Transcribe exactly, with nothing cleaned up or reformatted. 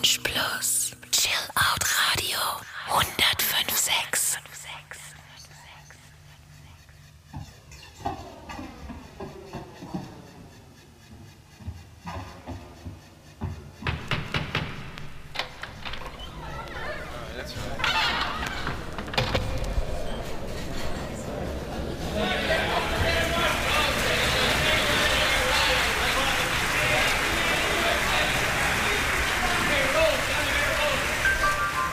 Orange Plus. Chill Out Radio. hundertfünf Komma sechs. That's right.